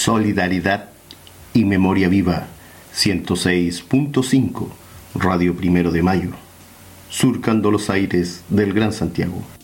Solidaridad y Memoria Viva, 106.5, Radio Primero de Mayo, surcando los aires del Gran Santiago.